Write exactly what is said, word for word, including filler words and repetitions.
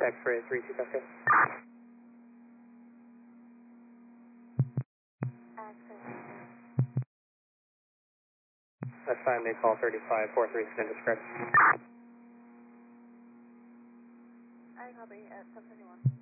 X-ray three two five two. That's fine, they call thirty-five four three, extended script. I copy at seven thirty-one.